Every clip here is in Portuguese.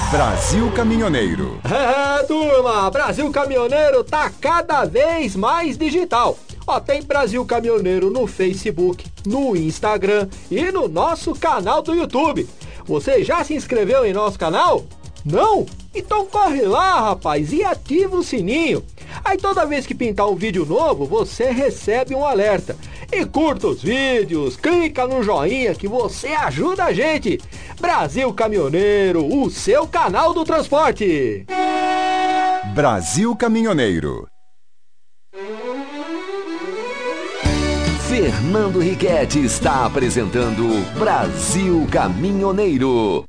Brasil Caminhoneiro. É, turma, Brasil Caminhoneiro tá cada vez mais digital. Ó, tem Brasil Caminhoneiro no Facebook, no Instagram e no nosso canal do YouTube. Você já se inscreveu em nosso canal? Não? Então corre lá, rapaz, e ativa o sininho. Aí toda vez que pintar um vídeo novo, você recebe um alerta. E curta os vídeos, clica no joinha que você ajuda a gente. Brasil Caminhoneiro, o seu canal do transporte. Brasil Caminhoneiro. Fernando Riquetti está apresentando Brasil Caminhoneiro.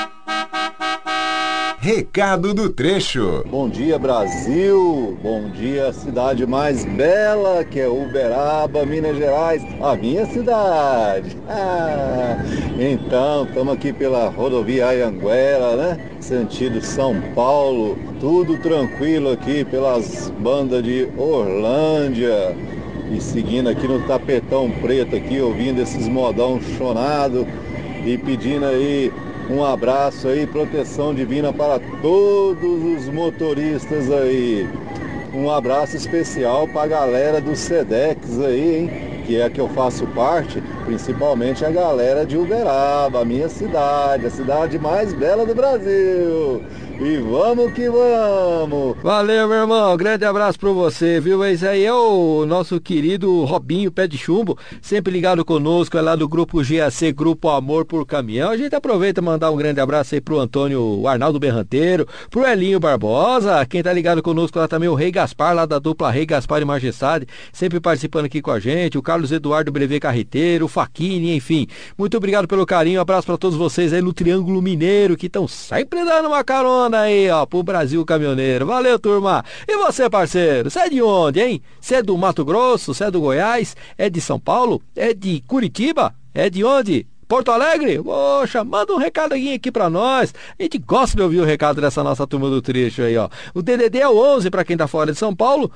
Recado do trecho. Bom dia, Brasil. Bom dia, cidade mais bela, que é Uberaba, Minas Gerais, a minha cidade. Então, estamos aqui pela rodovia Anhanguera, né? Sentido São Paulo. Tudo tranquilo aqui pelas bandas de Orlândia. E seguindo aqui no tapetão preto aqui, ouvindo esses modão chonado e pedindo aí um abraço aí, proteção divina para todos os motoristas aí. Um abraço especial para a galera do Sedex aí, hein? Que é a que eu faço parte, principalmente a galera de Uberaba, a minha cidade, a cidade mais bela do Brasil. E vamos que vamos! Valeu, meu irmão, grande abraço pra você, viu? Esse aí é o nosso querido Robinho Pé de Chumbo, sempre ligado conosco, é lá do Grupo GAC, Grupo Amor por Caminhão. A gente aproveita e mandar um grande abraço aí pro Antônio Arnaldo Berranteiro, pro Elinho Barbosa, quem tá ligado conosco lá também, o Rei Gaspar, lá da dupla Rei Gaspar e Majestade, sempre participando aqui com a gente, o Carlos Eduardo Brevet Carreteiro, o Faquini, enfim. Muito obrigado pelo carinho, um abraço pra todos vocês aí no Triângulo Mineiro, que estão sempre dando uma carona aí, ó, pro Brasil Caminhoneiro. Valeu, turma. E você, parceiro? Você é de onde, hein? Você é do Mato Grosso? Você é do Goiás? É de São Paulo? É de Curitiba? É de onde? Porto Alegre? Poxa, manda um recadinho aqui pra nós. A gente gosta de ouvir o recado dessa nossa turma do trecho aí, ó. O DDD é o 11 pra quem tá fora de São Paulo,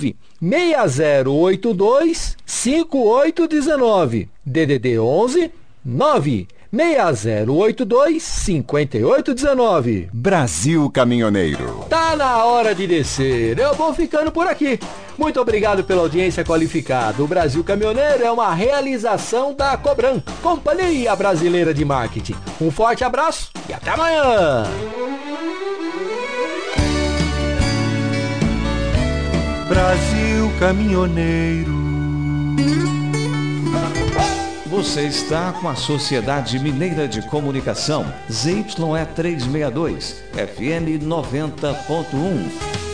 960825819. DDD 11 960825819. Brasil Caminhoneiro. Tá na hora de descer. Eu vou ficando por aqui. Muito obrigado pela audiência qualificada. O Brasil Caminhoneiro é uma realização da Cobran, Companhia Brasileira de Marketing. Um forte abraço e até amanhã. Brasil Caminhoneiro. Você está com a Sociedade Mineira de Comunicação, ZYE 362, FM 90.1.